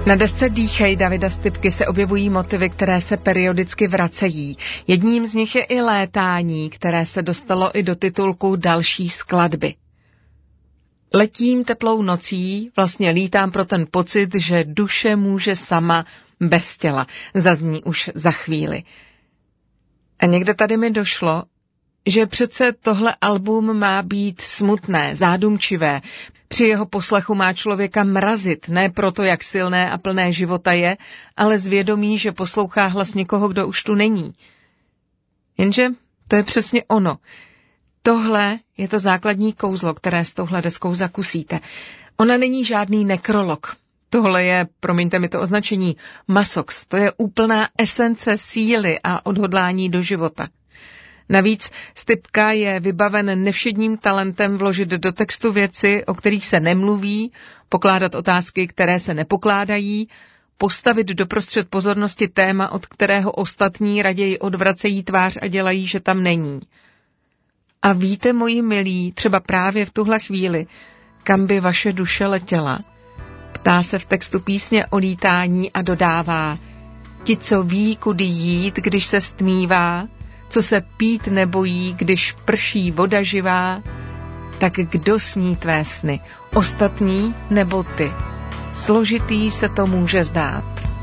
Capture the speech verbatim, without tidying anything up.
Na desce Dýchej Davida Stypky se objevují motivy, které se periodicky vracejí. Jedním z nich je i létání, které se dostalo i do titulku další skladby. Letím teplou nocí, vlastně lítám pro ten pocit, že duše může sama bez těla. Zazní už za chvíli. A někde tady mi došlo, že přece tohle album má být smutné, zádumčivé. Při jeho poslechu má člověka mrazit, ne proto, jak silné a plné života je, ale z vědomí, že poslouchá hlas někoho, kdo už tu není. Jenže to je přesně ono. Tohle je to základní kouzlo, které s touhle deskou zakusíte. Ona není žádný nekrolog. Tohle je, promiňte mi to označení, masox. To je úplná esence síly a odhodlání do života. Navíc Stypka je vybaven nevšedním talentem vložit do textu věci, o kterých se nemluví, pokládat otázky, které se nepokládají, postavit doprostřed pozornosti téma, od kterého ostatní raději odvracejí tvář a dělají, že tam není. A víte, moji milí, třeba právě v tuhle chvíli, kam by vaše duše letěla? Ptá se v textu písně o lítání a dodává: ti, co ví, kudy jít, když se stmívá, co se pít nebojí, když prší voda živá, tak kdo sní tvé sny, ostatní nebo ty? Složitý se to může zdát.